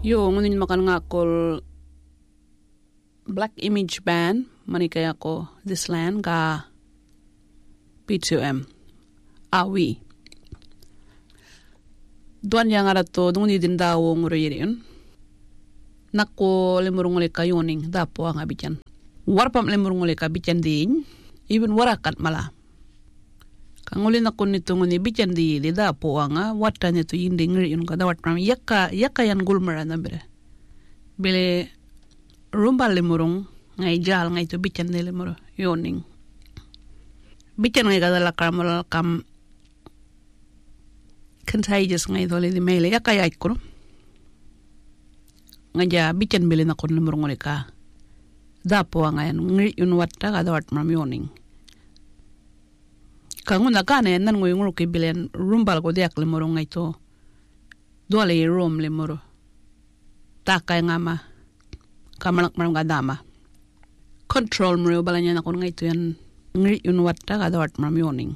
Yo, ngunin makan ngakol Black Image Band, manikaya ko This Land ka P2M. Awi. Duan yang ada to dungni din dawo nguro yun. Nako lemurung ngole kayoning dapo ang abijan. Warpam lemurung ngole ka bijan din, even warakat mala. Kanguli nako nito ngoni bijan di dapo anga wata nito yindi ngiri yun kada watram yaka yan gulmara na bere. Bile rumbal lemurung ngai jal ngai to bijan di lemuro yoning. Bijan ngai kada lakar kam contagious ngai dole di mele yaka ya ikuro. Ngaja bijan bile na kon lemurung ngole ka dapo anga yan ngiri yun wata kada watram yoning. Kanguna kane nan ngoy ngoro ke bilen rumbal ko diak le moro ngai to dole rom le moro takay ngama kamalak marang gadama control mo balanya na kon ngai to yan ngri yun watta kada wat mam yoning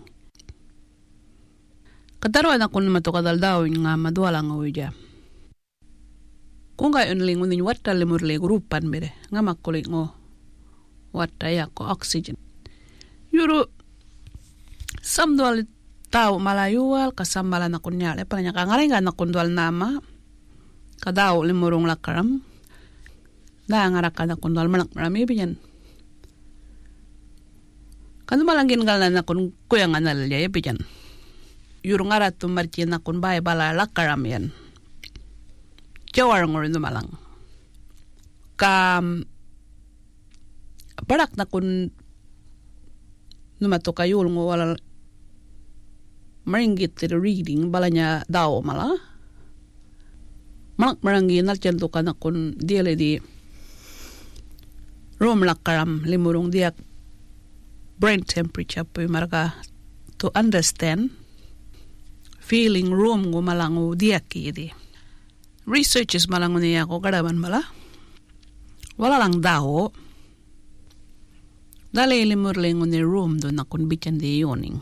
kataro na kon mato kadal daw nga madwala ngoy ja kung ga yun lingon ni watta le moro le grupan mere nga makulit ngo watta ya ko oxygen yuro samdual tao malayual kasambala na kunyale palanya kangarenga na kundwal nama kadao limurong lakaram da ngaraka na kundwal manak marami biyan kanu malangin galan na kun kuyang anal ya biyan yurong arat tumarchi na kun bay bala lakaram yan jawar ngorin malang kam parak na kun numato kayul ngo wala maringgit the reading balanya daw mala malak marangi nalchan to kana kun diele di room lakaram limurong diak brain temperature po marga to understand feeling room go malango diak idi researchers malango niya ko kadaban mala wala lang daw dali limurling ni room do na kun bitan di yoning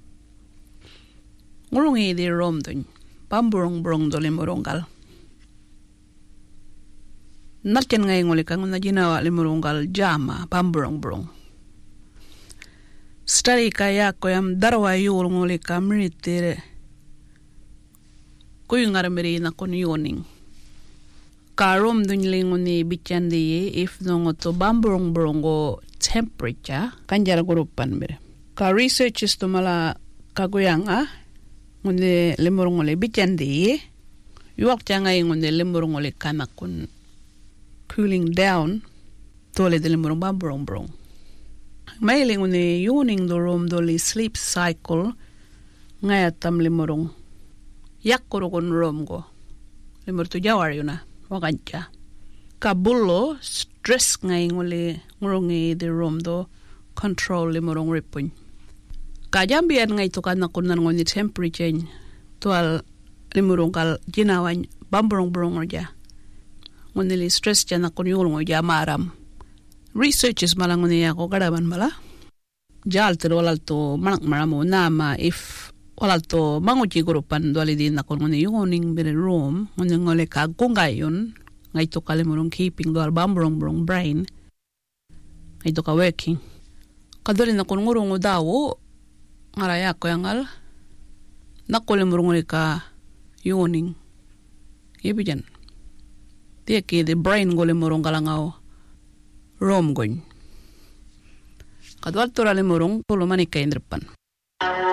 ngurungi di rom dun pamburong-burong do limuronggal nalchen ngay nguli kang na ginawa limuronggal jama pamburong-burong study kaya ko yam darwa yul nguli kamritire kuy ngaramiri na kun yoning karom dun linguni bichandi if nongo to pamburong-burong go temperature kanjara gurupan mere ka researchers to mala kaguyang ngunde lemurung ole bichandi yuak jangai ngunde lemurung ole kanakun cooling down tole de lemurung bamburong maili ngunde yuning do rom doli sleep cycle ngayatam lemurung yakkurukun rom go lemur tu jawar yuna wakancha kabulo stress ngai ngule ngurungi de rom do control lemurung ripun kajambian ngai to kana kunan ngoni temperature tual limurong kal ginawan bamburong-burong raja ngoni li stress jana kun yul ngo maram researchers malang ngoni ako kadaban mala jal ter walal to manak maramo nama if walal to manguji grupan duali din ako ngoni yuning bere room ngoni ngole ka kungayon ngai to kalimurong keeping dual bamburong-burong brain ngai to ka working kadali na kun ngurong dawo ngaraya ko yangal nakole murunguli ka yoning ibijan dia ki the brain gole murung kalangao rom goin kadwal torale murung tulo manika indrepan